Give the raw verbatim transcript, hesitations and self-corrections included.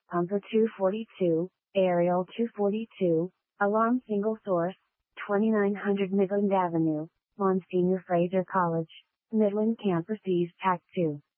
Pumper two forty-two, Aerial two forty-two, Alarm Single Source, twenty-nine hundred Midland Avenue, Monsignor Fraser College, Midland Campus East Act two.